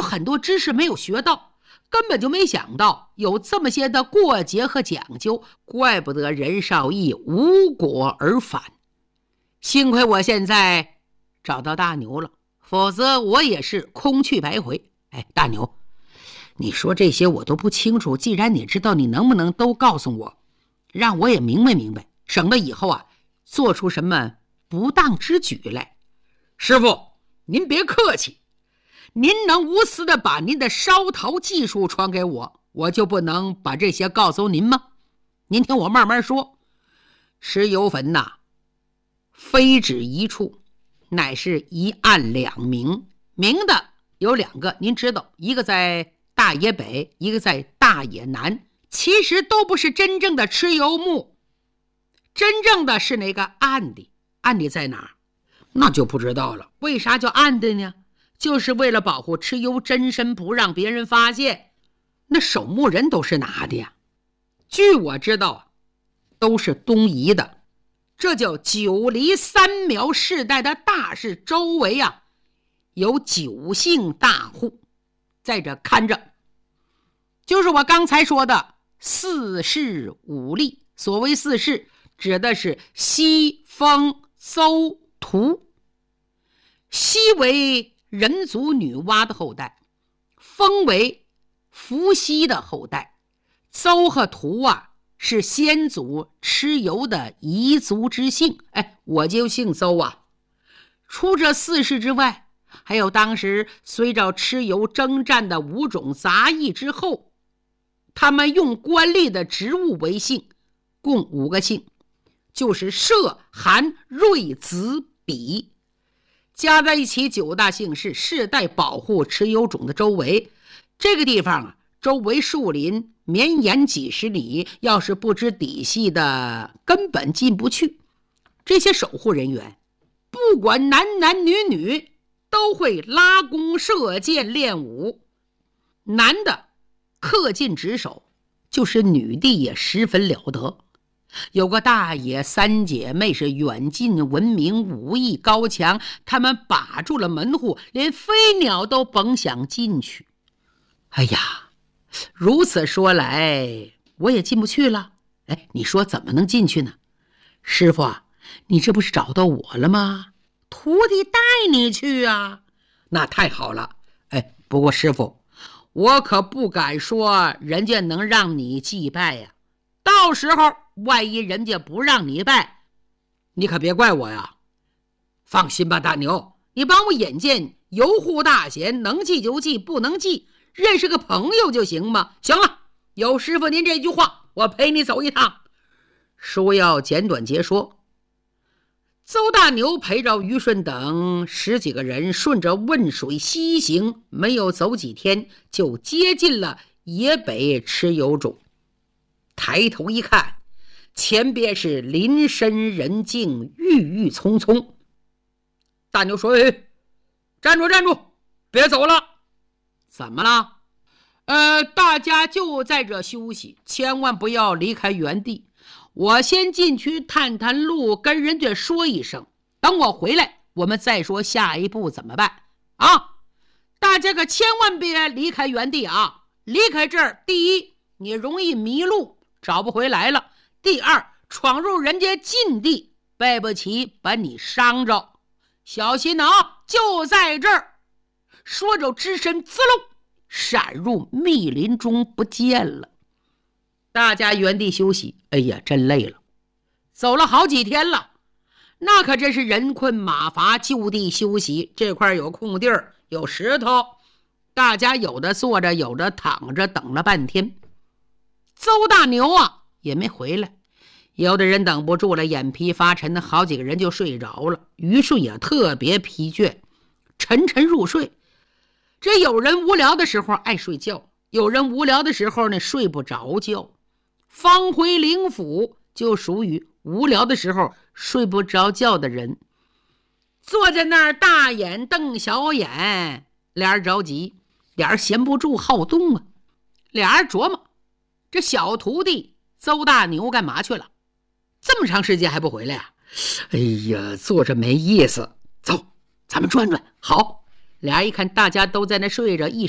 有很多知识没有学到，根本就没想到有这么些的过节和讲究，怪不得任少义无果而返。幸亏我现在找到大牛了，否则我也是空去白回。大牛，你说这些我都不清楚，既然你知道，你能不能都告诉我，让我也明白明白，省得以后做出什么不当之举来。师傅，您别客气，您能无私的把您的烧陶技术传给我，我就不能把这些告诉您吗？您听我慢慢说。石油坟非止一处，乃是一案两明，明的有2个，您知道，一个在大野北，一个在大野南，其实都不是真正的蚩尤墓，真正的是那个暗的。暗的在哪儿？那就不知道了。为啥叫暗的呢？就是为了保护蚩尤真身，不让别人发现。那守墓人都是哪的呀？据我知道都是东夷的。这叫9黎3苗世代的大事，周围有9姓大户在这看着，就是我刚才说的4世5例。所谓4世，指的是西、风、邹、屠。西为人族女娲的后代，风为伏羲的后代，邹和屠是先祖蚩尤的彝族之姓。我就姓邹除这4世之外，还有当时随着蚩尤征战的5种杂役之后，他们用官吏的职务为姓，共5个姓，就是社、韩、芮、子、比，加在一起9大姓氏，世代保护蚩尤种的周围。这个地方周围树林绵延几十里，要是不知底细的根本进不去。这些守护人员不管男男女女都会拉弓射箭练武，男的恪尽职守，就是女的也十分了得。有个大爷3姐妹是远近闻名，武艺高强，他们把住了门户，连飞鸟都甭想进去。如此说来，我也进不去了。你说怎么能进去呢？师傅你这不是找到我了吗？徒弟带你去那太好了。不过师傅，我可不敢说人家能让你祭拜到时候万一人家不让你拜，你可别怪我放心吧，大牛，你帮我引荐游护大贤，能祭就祭，不能祭认识个朋友就行吗？行了，有师傅您这句话，我陪你走一趟。说要简短截说，邹大牛陪着于顺等10几个人顺着汶水西行，没有走几天就接近了野北蚩尤种。抬头一看，前边是林深人静，郁郁葱葱。大牛说：站住站住，别走了。怎么了？大家就在这休息，千万不要离开原地。我先进去探探路，跟人家说一声，等我回来我们再说下一步怎么办大家可千万别离开原地离开这儿，第一，你容易迷路找不回来了；第二，闯入人家禁地，背不起把你伤着，小心就在这儿。说着只身滋漏闪入密林中不见了。大家原地休息，真累了，走了好几天了，那可真是人困马乏，就地休息。这块有空地儿，有石头，大家有的坐着，有的躺着，等了半天。邹大牛也没回来，有的人等不住了，眼皮发沉，好几个人就睡着了。于顺也特别疲倦，沉沉入睡。这有人无聊的时候爱睡觉，有人无聊的时候呢睡不着觉。方回灵府就属于无聊的时候睡不着觉的人，坐在那儿大眼瞪小眼，俩人着急，俩人闲不住好动俩人琢磨，这小徒弟邹大牛干嘛去了？这么长时间还不回来坐着没意思，走，咱们转转。好，俩人一看大家都在那睡着，一